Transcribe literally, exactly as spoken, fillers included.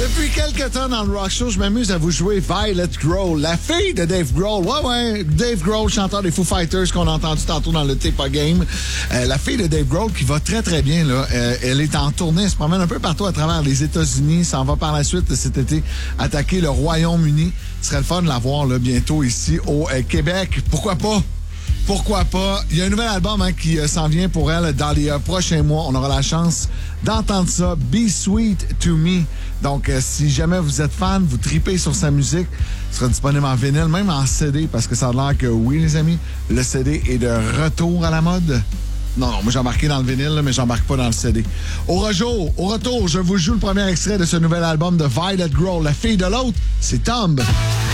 Depuis quelques temps dans le Rock Show, je m'amuse à vous jouer Violet Grohl, la fille de Dave Grohl. Ouais, ouais, Dave Grohl, chanteur des Foo Fighters qu'on a entendu tantôt dans le Tepa Game. Euh, la fille de Dave Grohl qui va très, très bien, là. Euh, elle est en tournée, elle se promène un peu partout à travers les États-Unis, s'en va par la suite cet été attaquer le Royaume-Uni. Ce serait le fun de la voir là, bientôt ici au euh, Québec. Pourquoi pas? Pourquoi pas? Il y a un nouvel album hein, qui euh, s'en vient pour elle dans les euh, prochains mois. On aura la chance d'entendre ça. Be Sweet to Me. Donc, euh, si jamais vous êtes fan, vous tripez sur sa musique, ce sera disponible en vinyle, même en C D, parce que ça a l'air que oui, les amis, le C D est de retour à la mode. Non, non, moi j'ai embarqué dans le vinyle, là, mais j'embarque pas dans le C D. Au retour, au retour, je vous joue le premier extrait de ce nouvel album de Violet Grohl. La fille de l'autre, c'est Tomb.